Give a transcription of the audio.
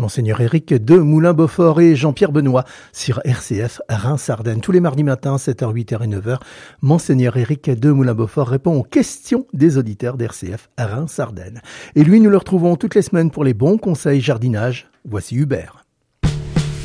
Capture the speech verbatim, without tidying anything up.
Monseigneur Éric de Moulin-Beaufort et Jean-Pierre Benoît sur R C F Reims-Ardennes. Tous les mardis matins, sept heures, huit heures et neuf heures, Monseigneur Éric de Moulin-Beaufort répond aux questions des auditeurs d'R C F Reims-Ardennes. Et lui, nous le retrouvons toutes les semaines pour les bons conseils jardinage. Voici Hubert.